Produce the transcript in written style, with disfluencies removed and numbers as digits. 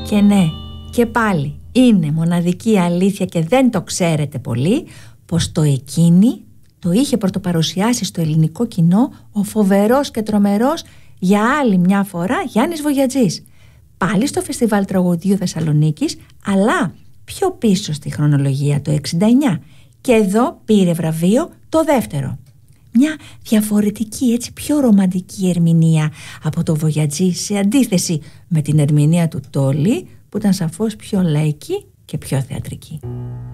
Και ναι, και πάλι είναι μοναδική αλήθεια και δεν το ξέρετε πολύ, πως το εκείνη το είχε πρωτοπαρουσιάσει στο ελληνικό κοινό ο φοβερός και τρομερός για άλλη μια φορά Γιάννης Βογιατζής. Πάλι στο Φεστιβάλ Τραγουδίου Θεσσαλονίκης, αλλά πιο πίσω στη χρονολογία, το 69. Και εδώ πήρε βραβείο το δεύτερο. Μια διαφορετική, έτσι πιο ρομαντική ερμηνεία από το Βογιατζή, σε αντίθεση με την ερμηνεία του Τόλι, που ήταν σαφώς πιο λαϊκή και πιο θεατρική.